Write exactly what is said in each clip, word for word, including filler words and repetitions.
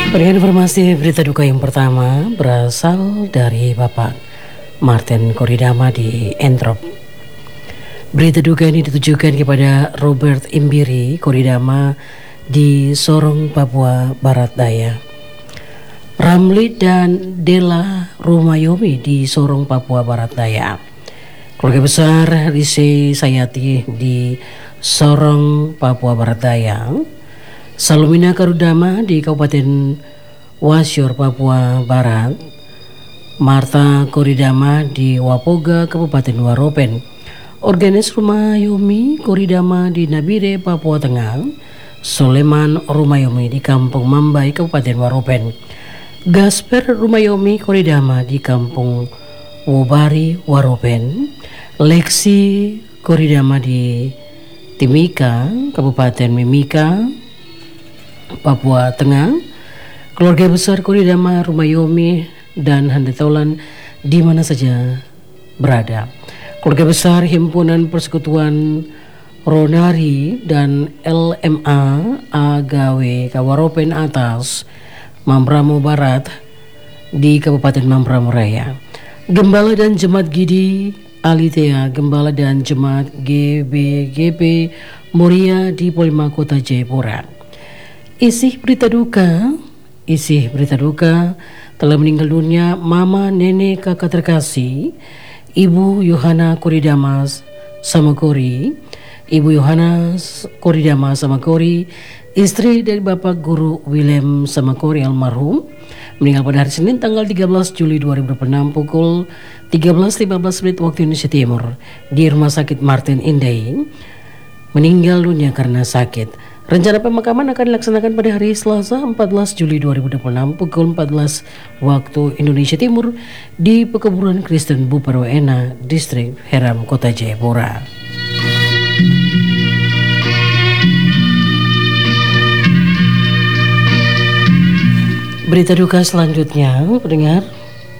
Berikan informasi berita duka yang pertama berasal dari Bapak Martin Koridama di Entrop. Berita duka ini ditujukan kepada Robert Imbiri Koridama di Sorong, Papua Barat Daya. Ramli dan Dela Rumayomi di Sorong, Papua Barat Daya. Keluarga besar Rise Sayati di Sorong, Papua Barat Daya. Salumina Karudama di Kabupaten Wasyur, Papua Barat. Marta Koridama di Wapoga, Kabupaten Waropen. Organis Rumayomi Koridama di Nabire, Papua Tengah. Soleman Rumayomi di Kampung Mambai, Kabupaten Waropen. Gasper Rumayomi Koridama di Kampung Wobari, Waropen. Lexi Koridama di Timika, Kabupaten Mimika, Papua Tengah. Keluarga besar Koridama Rumayomi dan Handetolan di mana saja berada. Keluarga besar Himpunan Persekutuan Ronari dan L M A Agawe Kawaropen Atas Mambramo Barat di Kabupaten Mambramo Raya. Gembala dan Jemaat Gidi Alitea, Gembala dan Jemaat G B G P Moria di Polima, Kota Jayapura. Isi berita duka, isi berita duka telah meninggal dunia mama, nenek, kakak terkasih Ibu Yohana Koridama Samakori, Ibu Yohana Koridama Samakori, istri dari Bapak Guru William Samakori almarhum, meninggal pada hari Senin tanggal tiga belas Juli dua ribu dua puluh enam pukul tiga belas lima belas menit waktu Indonesia Timur di Rumah Sakit Martin Inday. Meninggal dunia karena sakit. Rencana pemakaman akan dilaksanakan pada hari Selasa empat belas Juli dua ribu dua puluh enam pukul empat belas waktu Indonesia Timur di Pekuburan Kristen Buparwena, Distrik Heram, Kota Jayapura. Berita duka selanjutnya, pendengar,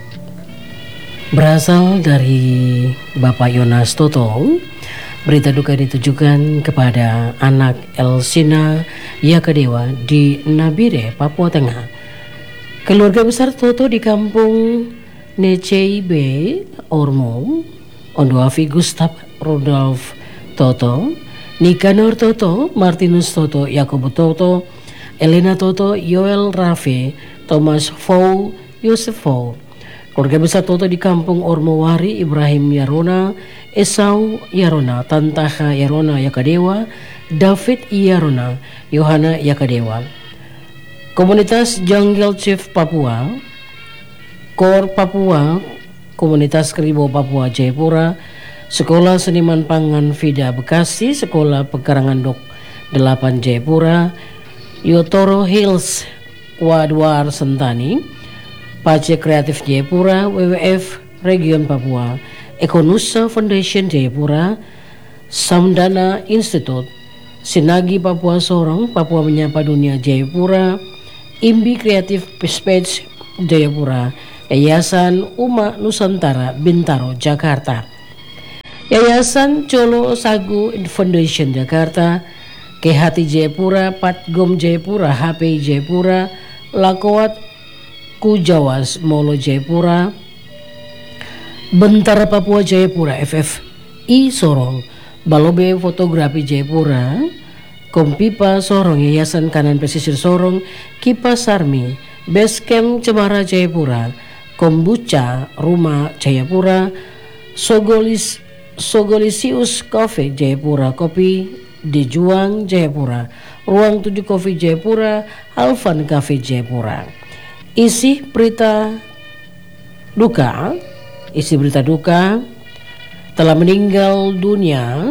berasal dari Bapak Yonas Toto. Berita duka ditujukan kepada anak Elsina Yakadewa di Nabire, Papua Tengah. Keluarga besar Toto di kampung Neceibe, Ormo, Ondoavi Gustav Rudolf Toto, Nikanor Toto, Martinus Toto, Yakobo Toto, Elena Toto, Yoel Rafe, Thomas Fou, Yosef Fou. Keluarga besar Toto di kampung Ormowari, Ibrahim Yarona, Esau Yarona, Tantaha Yarona Yakadewa, David Yarona, Yohana Yakadewa. Komunitas Jungle Chief Papua, Kor Papua, Komunitas Keribo Papua Jayapura, Sekolah Seniman Pangan Vida Bekasi, Sekolah Pekarangan Dok delapan Jayapura, Yotoro Hills Wadwar Sentani, Pace Kreatif Jayapura, W W F Region Papua, Ekonusa Foundation Jayapura, Samdana Institute, Sinagi Papua Sorong, Papua Menyapa Dunia Jayapura, Imbi Kreatif Space Jayapura, Yayasan Uma Nusantara Bintaro Jakarta, Yayasan Colo Sagu Foundation Jakarta, Kehati Jayapura, Patgom Jayapura, H P Jayapura, Lakowat Kujawas Molo Jayapura, Bentara Papua Jayapura F F I Sorong, Balobe Fotografi Jayapura, Kompipa Sorong, Yayasan Kanan Pesisir Sorong, Kipas Sarmi, Basecamp Cemara Jayapura, Kombucha Rumah Jayapura, Sogolis Sogolisius Coffee Jayapura, Kopi Dejuang Jayapura, Ruang tujuh Coffee Jayapura, Alvan Cafe Jayapura. Isi berita duka, isi berita duka telah meninggal dunia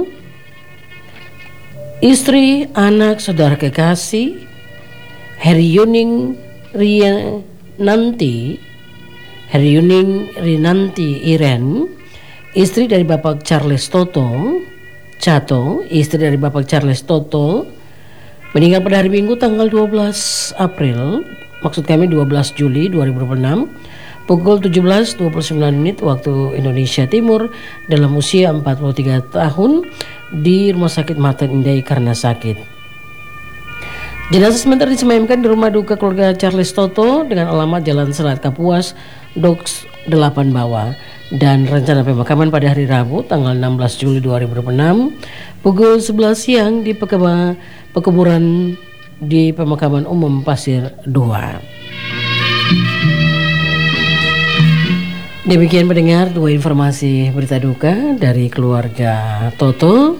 istri, anak, saudara kekasih Heriuning Riananti, Heriuning Rinanti Iren, istri dari Bapak Charles Toto Cato, istri dari Bapak Charles Toto, meninggal pada hari Minggu tanggal dua belas April, maksud kami dua belas Juli dua ribu dua puluh enam pukul tujuh belas dua puluh sembilan menit waktu Indonesia Timur dalam usia empat puluh tiga tahun di Rumah Sakit Martin Inday karena sakit. Jenazah sementara disemayamkan di rumah duka keluarga Charles Toto dengan alamat Jalan Selat Kapuas, Doks delapan Bawah, dan rencana pemakaman pada hari Rabu tanggal enam belas Juli dua ribu dua puluh enam pukul sebelas siang di pekeba, pekuburan di pemakaman umum Pasir dua. Demikian pendengar dua informasi berita duka dari keluarga Toto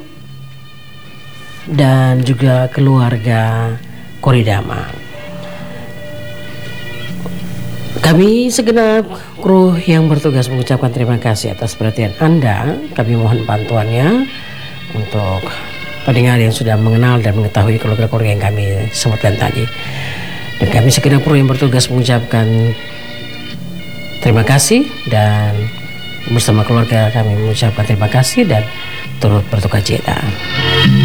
dan juga keluarga Koridama. Kami segenap kru yang bertugas mengucapkan terima kasih atas perhatian Anda. Kami mohon bantuannya untuk pendengar yang sudah mengenal dan mengetahui keluarga-keluarga yang kami sebutkan tadi. Dan kami segenap kru yang bertugas mengucapkan terima kasih, dan bersama keluarga kami mengucapkan terima kasih dan turut berduka cita.